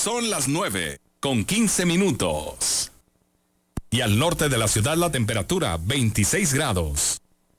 Son las 9:15. Y al norte de la ciudad la temperatura 26 grados.